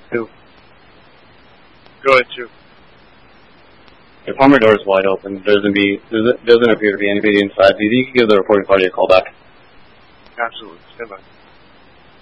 2. Go ahead, 2. The apartment door is wide open. Doesn't appear to be anybody inside. Do you think you can give the reporting party a call back? Absolutely. Stand by.